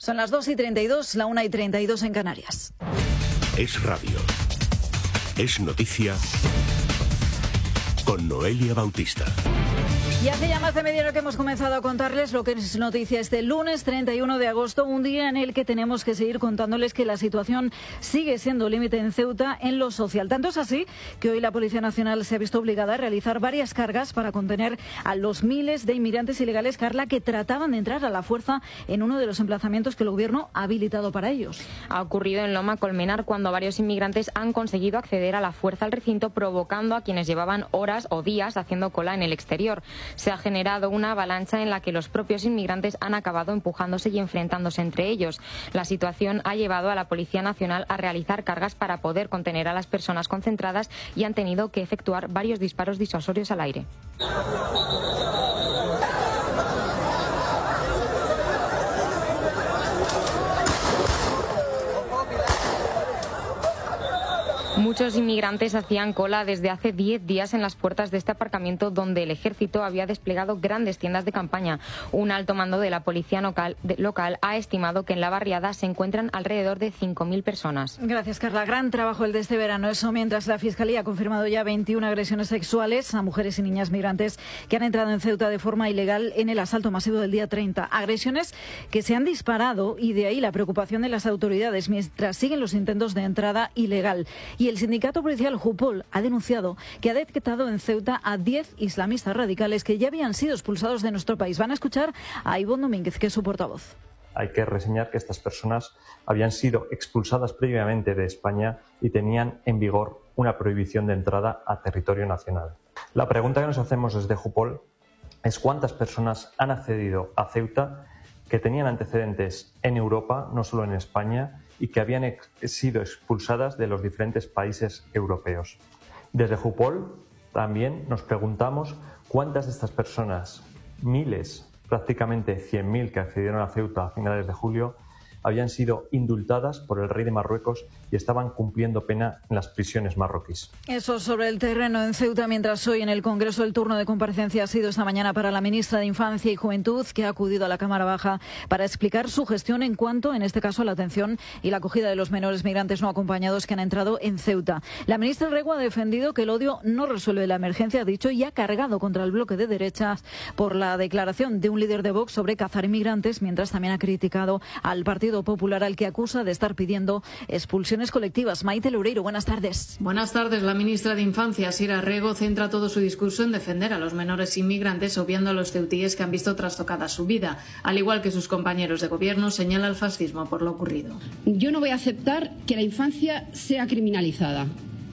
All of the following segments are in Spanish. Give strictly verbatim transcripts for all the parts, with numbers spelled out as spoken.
Son las dos y treinta y dos, la una y treinta y dos en Canarias. Es radio. Es noticia con Noelia Bautista. Y hace ya más de media hora que hemos comenzado a contarles lo que es noticia este lunes treinta y uno de agosto, un día en el que tenemos que seguir contándoles que la situación sigue siendo límite en Ceuta en lo social. Tanto es así que hoy la Policía Nacional se ha visto obligada a realizar varias cargas para contener a los miles de inmigrantes ilegales, Carla, que trataban de entrar a la fuerza en uno de los emplazamientos que el Gobierno ha habilitado para ellos. Ha ocurrido en Loma Colmenar cuando varios inmigrantes han conseguido acceder a la fuerza al recinto, provocando a quienes llevaban horas o días haciendo cola en el exterior. Se ha generado una avalancha en la que los propios inmigrantes han acabado empujándose y enfrentándose entre ellos. La situación ha llevado a la Policía Nacional a realizar cargas para poder contener a las personas concentradas y han tenido que efectuar varios disparos disuasorios al aire. Muchos inmigrantes hacían cola desde hace diez días en las puertas de este aparcamiento donde el ejército había desplegado grandes tiendas de campaña. Un alto mando de la policía local, de, local ha estimado que en la barriada se encuentran alrededor de cinco mil personas. Gracias, Carla. Gran trabajo el de este verano. Eso mientras la Fiscalía ha confirmado ya veintiuna agresiones sexuales a mujeres y niñas migrantes que han entrado en Ceuta de forma ilegal en el asalto masivo del día treinta. Agresiones que se han disparado y de ahí la preocupación de las autoridades mientras siguen los intentos de entrada ilegal. Y el sindicato policial Jupol ha denunciado que ha detectado en Ceuta a diez islamistas radicales que ya habían sido expulsados de nuestro país. Van a escuchar a Ivonne Domínguez, que es su portavoz. Hay que reseñar que estas personas habían sido expulsadas previamente de España y tenían en vigor una prohibición de entrada a territorio nacional. La pregunta que nos hacemos desde Jupol es cuántas personas han accedido a Ceuta que tenían antecedentes en Europa, no solo en España, y que habían ex sido expulsadas de los diferentes países europeos. Desde Jupol también nos preguntamos cuántas de estas personas, miles, prácticamente cien mil que accedieron a Ceuta a finales de julio, habían sido indultadas por el rey de Marruecos y estaban cumpliendo pena en las prisiones marroquíes. Eso sobre el terreno en Ceuta, mientras hoy en el Congreso el turno de comparecencia ha sido esta mañana para la ministra de Infancia y Juventud, que ha acudido a la Cámara Baja para explicar su gestión en cuanto, en este caso, a la atención y la acogida de los menores migrantes no acompañados que han entrado en Ceuta. La ministra Rego ha defendido que el odio no resuelve la emergencia, ha dicho, y ha cargado contra el bloque de derechas por la declaración de un líder de Vox sobre cazar inmigrantes, mientras también ha criticado al Partido Popular, al que acusa de estar pidiendo expulsiones colectivas. Maite Loureiro, buenas tardes. Buenas tardes. La ministra de Infancia, Sira Rego, centra todo su discurso en defender a los menores inmigrantes, obviando a los ceutíes que han visto trastocada su vida. Al igual que sus compañeros de gobierno, señala el fascismo por lo ocurrido. Yo no voy a aceptar que la infancia sea criminalizada.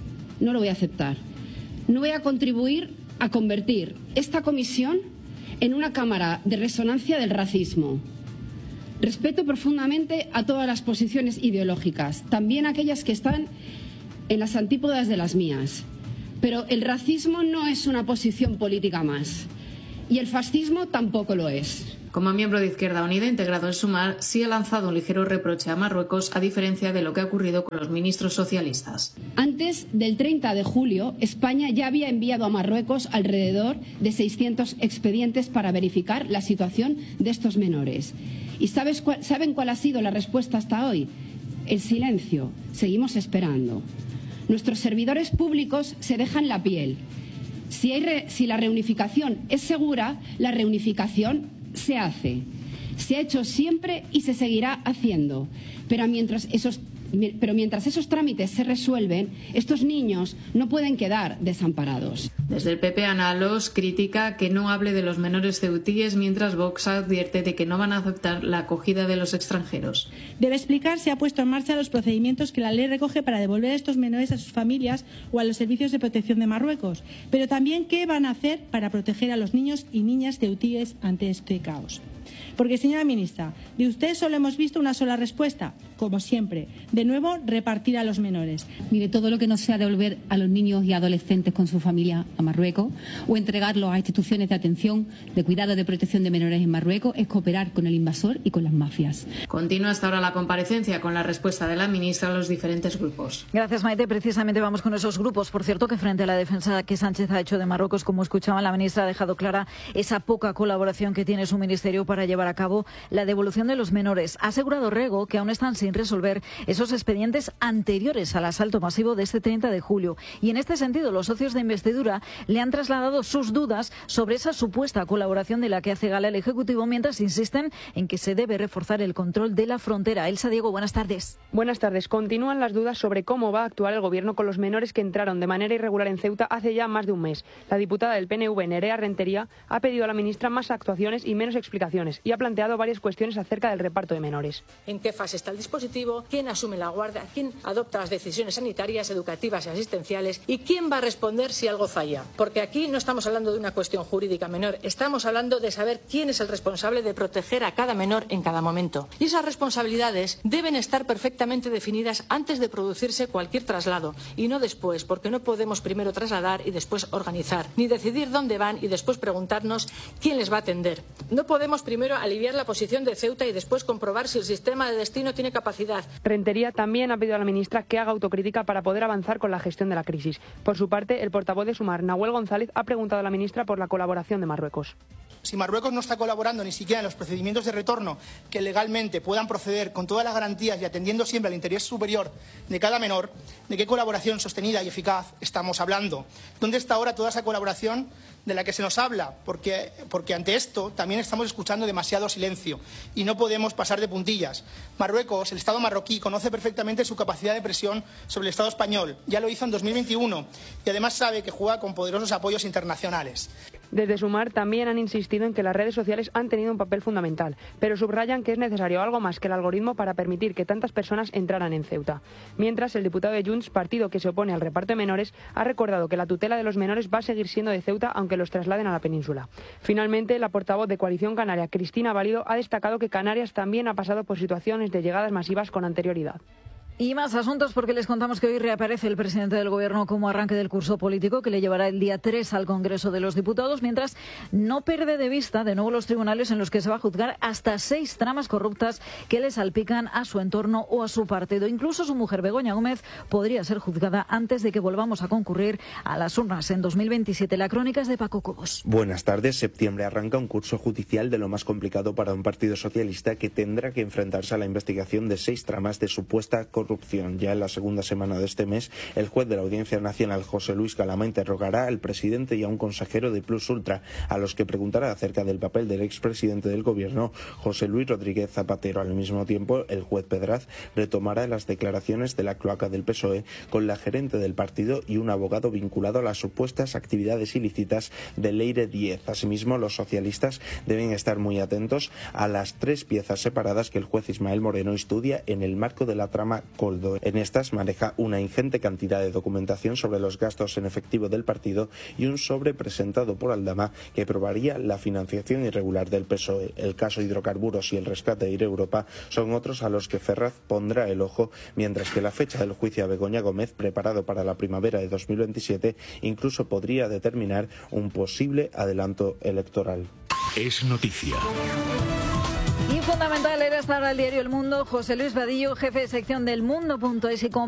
No lo voy a aceptar. No voy a contribuir a convertir esta comisión en una cámara de resonancia del racismo. Respeto profundamente a todas las posiciones ideológicas, también aquellas que están en las antípodas de las mías. Pero el racismo no es una posición política más, y el fascismo tampoco lo es. Como miembro de Izquierda Unida integrado en Sumar, sí ha lanzado un ligero reproche a Marruecos, a diferencia de lo que ha ocurrido con los ministros socialistas. Antes del treinta de julio, España ya había enviado a Marruecos alrededor de seiscientos expedientes para verificar la situación de estos menores. ¿Y sabes cuál, saben cuál ha sido la respuesta hasta hoy? El silencio. Seguimos esperando. Nuestros servidores públicos se dejan la piel. Si, hay re, si la reunificación es segura, la reunificación se hace. Se ha hecho siempre y se seguirá haciendo. Pero mientras esos Pero mientras esos trámites se resuelven, estos niños no pueden quedar desamparados. Desde el P P, Ana Alós critica que no hable de los menores ceutíes, mientras Vox advierte de que no van a aceptar la acogida de los extranjeros. Debe explicar si ha puesto en marcha los procedimientos que la ley recoge para devolver a estos menores a sus familias o a los servicios de protección de Marruecos, pero también qué van a hacer para proteger a los niños y niñas ceutíes ante este caos. Porque, señora ministra, de usted solo hemos visto una sola respuesta: como siempre. De nuevo, repartir a los menores. Mire, todo lo que no sea devolver a los niños y adolescentes con su familia a Marruecos o entregarlos a instituciones de atención, de cuidado, de protección de menores en Marruecos es cooperar con el invasor y con las mafias. Continúa hasta ahora la comparecencia con la respuesta de la ministra a los diferentes grupos. Gracias, Maite. Precisamente vamos con esos grupos. Por cierto, que frente a la defensa que Sánchez ha hecho de Marruecos, como escuchaban, la ministra ha dejado clara esa poca colaboración que tiene su ministerio para llevar a cabo la devolución de los menores. Ha asegurado Rego que aún están sin resolver esos expedientes anteriores al asalto masivo de este treinta de julio. Y en este sentido, los socios de investidura le han trasladado sus dudas sobre esa supuesta colaboración de la que hace gala el Ejecutivo, mientras insisten en que se debe reforzar el control de la frontera. Elsa Diego, buenas tardes. Buenas tardes. Continúan las dudas sobre cómo va a actuar el Gobierno con los menores que entraron de manera irregular en Ceuta hace ya más de un mes. La diputada del P N V, Nerea Rentería, ha pedido a la ministra más actuaciones y menos explicaciones y ha planteado varias cuestiones acerca del reparto de menores. ¿En qué fase está el dispositivo? ¿Quién asume la guardia? ¿Quién adopta las decisiones sanitarias, educativas y asistenciales? ¿Y quién va a responder si algo falla? Porque aquí no estamos hablando de una cuestión jurídica menor, estamos hablando de saber quién es el responsable de proteger a cada menor en cada momento. Y esas responsabilidades deben estar perfectamente definidas antes de producirse cualquier traslado y no después, porque no podemos primero trasladar y después organizar, ni decidir dónde van y después preguntarnos quién les va a atender. No podemos primero aliviar la posición de Ceuta y después comprobar si el sistema de destino tiene capacidad. Rentería también ha pedido a la ministra que haga autocrítica para poder avanzar con la gestión de la crisis. Por su parte, el portavoz de Sumar, Nahuel González, ha preguntado a la ministra por la colaboración de Marruecos. Si Marruecos no está colaborando ni siquiera en los procedimientos de retorno que legalmente puedan proceder con todas las garantías y atendiendo siempre al interés superior de cada menor, ¿de qué colaboración sostenida y eficaz estamos hablando? ¿Dónde está ahora toda esa colaboración de la que se nos habla? Porque, porque ante esto también estamos escuchando demasiado silencio y no podemos pasar de puntillas. Marruecos, el Estado marroquí, conoce perfectamente su capacidad de presión sobre el Estado español. Ya lo hizo en dos mil veintiuno y además sabe que juega con poderosos apoyos internacionales. Desde Sumar también han insistido en que las redes sociales han tenido un papel fundamental, pero subrayan que es necesario algo más que el algoritmo para permitir que tantas personas entraran en Ceuta. Mientras, el diputado de Junts, partido que se opone al reparto de menores, ha recordado que la tutela de los menores va a seguir siendo de Ceuta aunque los trasladen a la península. Finalmente, la portavoz de Coalición Canaria, Cristina Valido, ha destacado que Canarias también ha pasado por situaciones de llegadas masivas con anterioridad. Y más asuntos porque les contamos que hoy reaparece el presidente del Gobierno como arranque del curso político que le llevará el día tres al Congreso de los Diputados, mientras no pierde de vista de nuevo los tribunales en los que se va a juzgar hasta seis tramas corruptas que le salpican a su entorno o a su partido. Incluso su mujer, Begoña Gómez, podría ser juzgada antes de que volvamos a concurrir a las urnas en dos mil veintisiete. La crónica es de Paco Cobos. Buenas tardes. Septiembre arranca un curso judicial de lo más complicado para un partido socialista que tendrá que enfrentarse a la investigación de seis tramas de supuesta corrupción. Ya en la segunda semana de este mes, el juez de la Audiencia Nacional, José Luis Calama, interrogará al presidente y a un consejero de Plus Ultra, a los que preguntará acerca del papel del expresidente del Gobierno, José Luis Rodríguez Zapatero. Al mismo tiempo, el juez Pedraz retomará las declaraciones de la cloaca del P S O E con la gerente del partido y un abogado vinculado a las supuestas actividades ilícitas de Leire diez. Asimismo, los socialistas deben estar muy atentos a las tres piezas separadas que el juez Ismael Moreno estudia en el marco de la trama Coldo. En estas maneja una ingente cantidad de documentación sobre los gastos en efectivo del partido y un sobre presentado por Aldama que probaría la financiación irregular del P S O E. El caso hidrocarburos y el rescate de Air Europa son otros a los que Ferraz pondrá el ojo, mientras que la fecha del juicio a Begoña Gómez, preparado para la primavera de dos mil veintisiete, incluso podría determinar un posible adelanto electoral. Es noticia. Y fundamental era estar al diario El Mundo. José Luis Vadillo, jefe de sección del Mundo punto es y con